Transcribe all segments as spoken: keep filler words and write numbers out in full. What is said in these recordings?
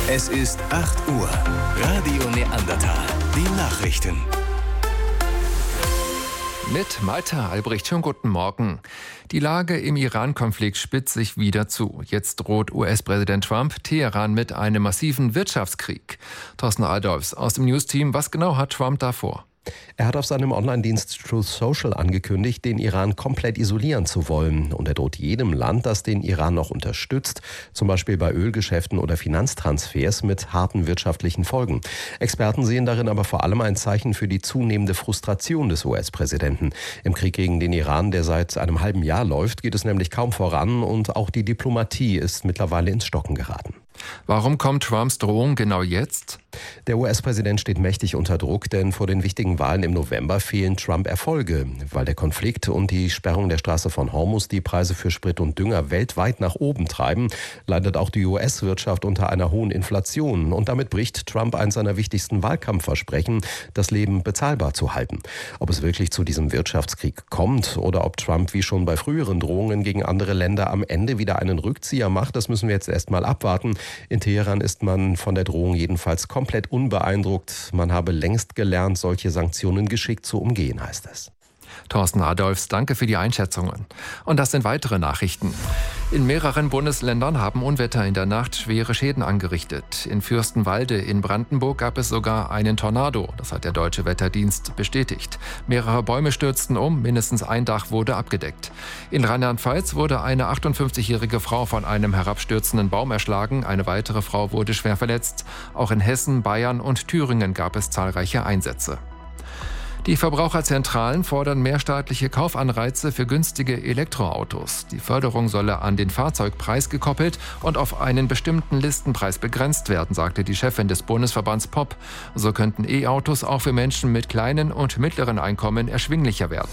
Es ist acht Uhr. Radio Neandertal. Die Nachrichten. Mit Malta Albrecht, schönen guten Morgen. Die Lage im Iran-Konflikt spitzt sich wieder zu. Jetzt droht U S-Präsident Trump Teheran mit einem massiven Wirtschaftskrieg. Thorsten Adolfs aus dem News-Team, was genau hat Trump da vor? Er hat auf seinem Online-Dienst Truth Social angekündigt, den Iran komplett isolieren zu wollen. Und er droht jedem Land, das den Iran noch unterstützt, zum Beispiel bei Ölgeschäften oder Finanztransfers, mit harten wirtschaftlichen Folgen. Experten sehen darin aber vor allem ein Zeichen für die zunehmende Frustration des U S-Präsidenten. Im Krieg gegen den Iran, der seit einem halben Jahr läuft, geht es nämlich kaum voran und auch die Diplomatie ist mittlerweile ins Stocken geraten. Warum kommt Trumps Drohung genau jetzt? Der U S-Präsident steht mächtig unter Druck, denn vor den wichtigen Wahlen im November fehlen Trump Erfolge. Weil der Konflikt und die Sperrung der Straße von Hormuz die Preise für Sprit und Dünger weltweit nach oben treiben, leidet auch die U S-Wirtschaft unter einer hohen Inflation. Und damit bricht Trump eins seiner wichtigsten Wahlkampfversprechen, das Leben bezahlbar zu halten. Ob es wirklich zu diesem Wirtschaftskrieg kommt oder ob Trump wie schon bei früheren Drohungen gegen andere Länder am Ende wieder einen Rückzieher macht, das müssen wir jetzt erst mal abwarten. In Teheran ist man von der Drohung jedenfalls komplett unbeeindruckt. Man habe längst gelernt, solche Sanktionen geschickt zu umgehen, heißt es. Thorsten Adolfs, danke für die Einschätzungen. Und das sind weitere Nachrichten. In mehreren Bundesländern haben Unwetter in der Nacht schwere Schäden angerichtet. In Fürstenwalde in Brandenburg gab es sogar einen Tornado. Das hat der Deutsche Wetterdienst bestätigt. Mehrere Bäume stürzten um, mindestens ein Dach wurde abgedeckt. In Rheinland-Pfalz wurde eine achtundfünfzigjährige Frau von einem herabstürzenden Baum erschlagen. Eine weitere Frau wurde schwer verletzt. Auch in Hessen, Bayern und Thüringen gab es zahlreiche Einsätze. Die Verbraucherzentralen fordern mehr staatliche Kaufanreize für günstige Elektroautos. Die Förderung solle an den Fahrzeugpreis gekoppelt und auf einen bestimmten Listenpreis begrenzt werden, sagte die Chefin des Bundesverbands P O P. So könnten E-Autos auch für Menschen mit kleinen und mittleren Einkommen erschwinglicher werden.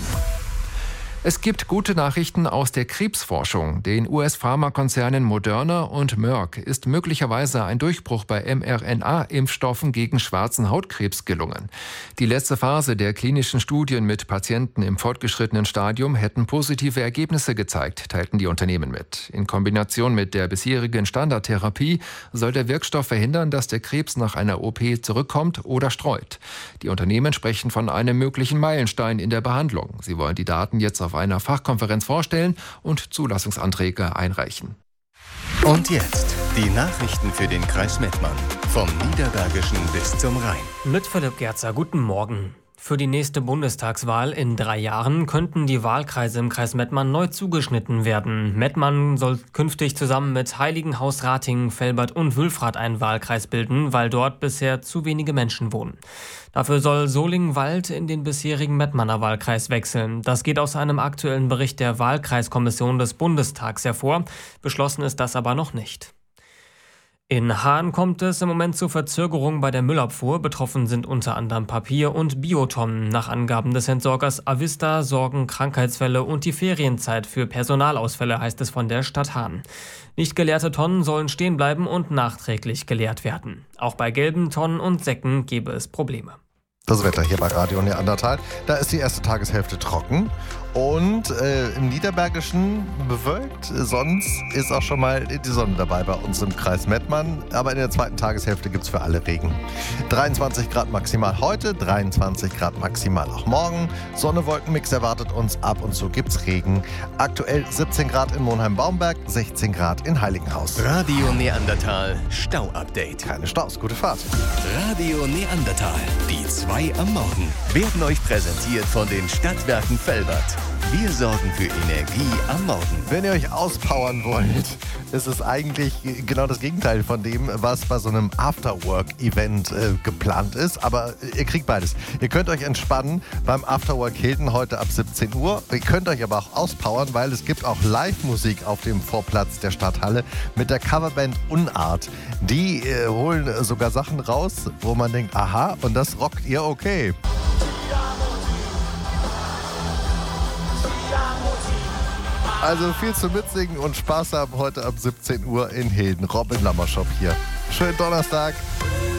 Es gibt gute Nachrichten aus der Krebsforschung. Den U S-Pharmakonzernen Moderna und Merck ist möglicherweise ein Durchbruch bei mRNA-Impfstoffen gegen schwarzen Hautkrebs gelungen. Die letzte Phase der klinischen Studien mit Patienten im fortgeschrittenen Stadium hätten positive Ergebnisse gezeigt, teilten die Unternehmen mit. In Kombination mit der bisherigen Standardtherapie soll der Wirkstoff verhindern, dass der Krebs nach einer O P zurückkommt oder streut. Die Unternehmen sprechen von einem möglichen Meilenstein in der Behandlung. Sie wollen die Daten jetzt auf auf einer Fachkonferenz vorstellen und Zulassungsanträge einreichen. Und jetzt die Nachrichten für den Kreis Mettmann. Vom Niederbergischen bis zum Rhein. Mit Philipp Gerzer, guten Morgen. Für die nächste Bundestagswahl in drei Jahren könnten die Wahlkreise im Kreis Mettmann neu zugeschnitten werden. Mettmann soll künftig zusammen mit Heiligenhaus, Ratingen, Velbert und Wülfrath einen Wahlkreis bilden, weil dort bisher zu wenige Menschen wohnen. Dafür soll Solingen-Wald in den bisherigen Mettmanner Wahlkreis wechseln. Das geht aus einem aktuellen Bericht der Wahlkreiskommission des Bundestags hervor. Beschlossen ist das aber noch nicht. In Haan kommt es im Moment zu Verzögerungen bei der Müllabfuhr. Betroffen sind unter anderem Papier- und Biotonnen. Nach Angaben des Entsorgers Avista sorgen Krankheitsfälle und die Ferienzeit für Personalausfälle, heißt es von der Stadt Haan. Nicht geleerte Tonnen sollen stehen bleiben und nachträglich geleert werden. Auch bei gelben Tonnen und Säcken gäbe es Probleme. Das Wetter hier bei Radio Neandertal. Da ist die erste Tageshälfte trocken und äh, im Niederbergischen bewölkt. Sonst ist auch schon mal die Sonne dabei bei uns im Kreis Mettmann. Aber in der zweiten Tageshälfte gibt es für alle Regen. dreiundzwanzig Grad maximal heute, dreiundzwanzig Grad maximal auch morgen. Sonne-Wolkenmix erwartet uns, ab und zu gibt's Regen. Aktuell siebzehn Grad in Monheim-Baumberg, sechzehn Grad in Heiligenhaus. Radio Neandertal Stau-Update. Keine Staus, gute Fahrt. Radio Neandertal, die zwei am Morgen, werden euch präsentiert von den Stadtwerken Velbert. Wir sorgen für Energie am Morgen. Wenn ihr euch auspowern wollt, ist es eigentlich genau das Gegenteil von dem, was bei so einem Afterwork-Event äh, geplant ist. Aber ihr kriegt beides. Ihr könnt euch entspannen beim Afterwork Hilton heute ab siebzehn Uhr. Ihr könnt euch aber auch auspowern, weil es gibt auch Live-Musik auf dem Vorplatz der Stadthalle mit der Coverband Unart. Die äh, holen sogar Sachen raus, wo man denkt, aha, und das rockt ihr okay. Also viel zu mitsingen und Spaß haben heute ab siebzehn Uhr in Hilden. Robin Lammershop hier. Schönen Donnerstag.